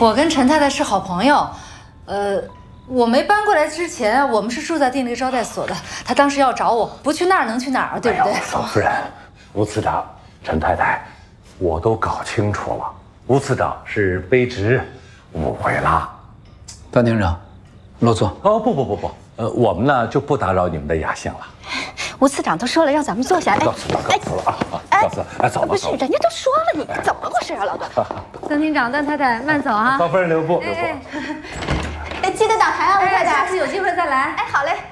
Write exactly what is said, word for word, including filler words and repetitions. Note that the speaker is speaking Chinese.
我跟陈太太是好朋友，呃，我没搬过来之前，我们是住在定力招待所的。她当时要找我，不去那儿能去哪儿，对不对？ 嫂夫人，吴次长，陈太太，我都搞清楚了，吴次长是卑职误会了。 段厅长，落座。 哦，不不不不，呃，我们呢就不打扰你们的雅兴了。 吴次长都说了让咱们坐下， 告辞了，告辞了啊！告辞，哎，走吧。 不是，人家都说了，你怎么回事啊，老段？ 段厅长、段太太，慢走啊！ 嫂夫人留步，留步。 哎，记得打牌啊，吴太太。 下次有机会再来。 哎，好嘞。